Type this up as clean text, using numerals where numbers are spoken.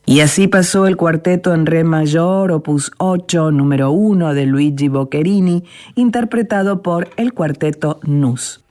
Y así pasó el cuarteto en re mayor, opus 8, número 1 de Luigi Boccherini, interpretado por el cuarteto NUS.